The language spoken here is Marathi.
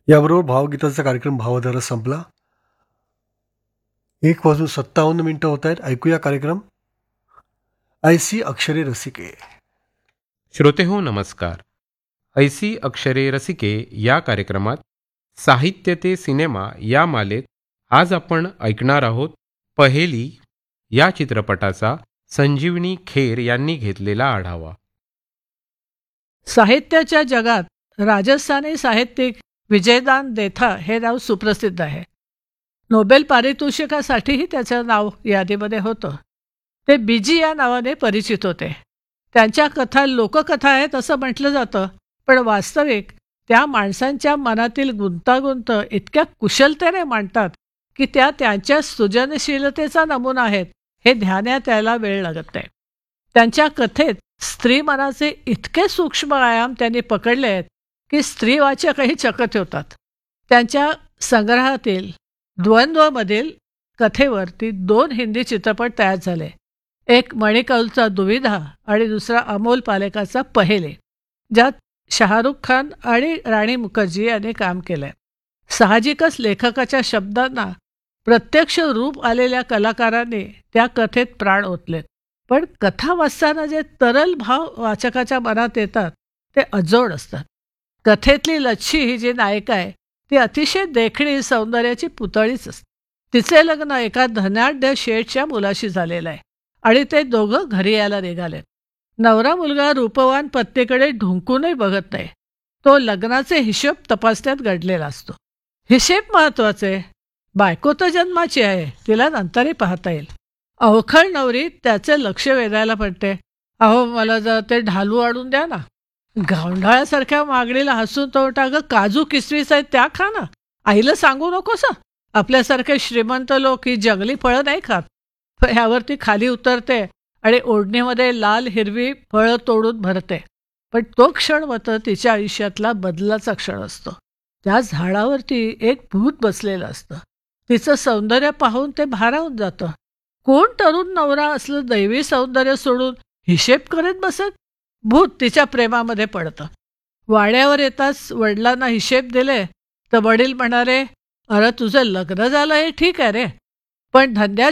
याबरोबर भावगीताचा कार्यक्रम भावधारा संपला. 1:57 होत आहेत. ऐकूया कार्यक्रम ऐसी अक्षरे रसिके. श्रोतेहो नमस्कार. ऐसी अक्षरे रसिके या कार्यक्रमात साहित्य ते सिनेमा या मालेत आज आपण ऐकणार आहोत पहेली या चित्रपटाचा संजीवनी खेर यांनी घेतलेला आढावा. साहित्याच्या जगात राजस्थानी साहित्यिक विजयदान देथा हे नाव सुप्रसिद्ध आहे. नोबेल पारितोषिकासाठीही त्याचं नाव यादीमध्ये होतं. ते बीजी या नावाने परिचित होते. त्यांच्या कथा लोककथा आहेत असं म्हटलं जातं, पण वास्तविक त्या माणसांच्या मनातील गुंतागुंत इतक्या कुशलतेने मांडतात की त्या त्यांच्या सृजनशीलतेचा नमुना आहेत हे ध्यानात यायला वेळ लागत नाही. त्यांच्या कथेत स्त्री मनाचे इतके सूक्ष्म आयाम त्यांनी पकडले आहेत की स्त्रीवाचकही चकित होतात. त्यांच्या संग्रहातील द्वंद्वमधील कथेवरती 2 हिंदी चित्रपट तयार झाले. एक मणिकौलचा दुविधा आणि दुसरा अमोल पालेकरचा पहेली, ज्यात शाहरुख खान आणि राणी मुखर्जी यांनी काम केलंय. साहजिकच लेखकाच्या शब्दांना प्रत्यक्ष रूप आलेल्या कलाकारांनी त्या कथेत प्राण ओतलेत. पण कथा वाचताना जे तरल भाव वाचकाच्या मनात येतात ते अजोड असतात. कथेतली लच्छी ही जी नायिका आहे ती अतिशय देखणी सौंदर्याची पुतळीच असते. तिचे लग्न एका धनाढ्य शेठच्या मुलाशी झालेलं आहे आणि ते दोघं घरी यायला निघालेत. नवरा मुलगा रूपवान पत्नीकडे ढुंकूनही बघत नाही. तो लग्नाचे हिशोब तपासण्यात गडलेला असतो. हिशेब महत्वाचे. बायको तर जन्माची आहे, तिला नंतरही पाहता येईल. अवखळ नवरी त्याचे लक्ष वेधायला पडते. अहो मला जर ते ढालू आणून द्या ना. गावंढाळ्यासारख्या मागणीला हसून तो म्हणतो, अगं काजू किसवीस आहेत त्या खा ना, आईला सांगू नकोस. आपल्यासारखे श्रीमंत लोक ही जंगली फळं नाही खात. ह्यावरती खाली उतरते आणि ओढणीमध्ये लाल हिरवी फळं तोडून भरते. पण तो क्षण मात्र तिच्या आयुष्यातला बदलाचा क्षण असतो. त्या झाडावरती एक भूत बसलेलं असतं. तिचं सौंदर्य पाहून ते भारावून जातं. कोण तरुण नवरा असलं दैवी सौंदर्य सोडून हिशेब करत बसत? भूत तिच्या प्रेमामध्ये पडतं. वाड्यावर येताच वडिलांना हिशेब दिले तर वडील म्हणाले, अरे तुझं लग्न झालं हे ठीक आहे रे, पण धंद्यात